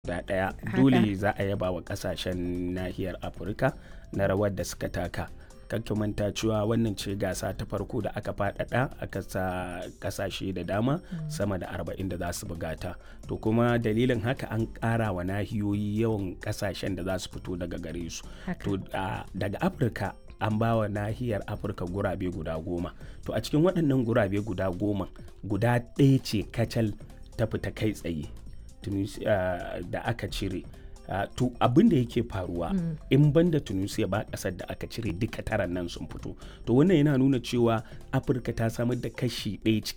guda ɗaya. Haka. Dole za a yaba wa ƙasashen nahiyar Afirka na rawar da suka taka. Kar ki manta cewa wannan ce gasa ta farko da aka faɗaɗa aka sa ƙasashe da dama sama da 40 da za su buga ta. To kuma dalilin haka an ƙara wa nahiyoyi yawan ƙasashen da za su fito daga gare su. Haka. To daga Afirka an ba wa nahiyar Afirka gurabe guda 10. To a cikin waɗannan gurabe guda 10 guda ɗaya ce kacal ta fita kai tsaye da aka cire. To abin da yake faruwa in banda Tunisia ba ƙasar da aka cire duka taran nan sun fito. To wannan yana nuna cewa Afirka ta samar da kashi ɗaya cikin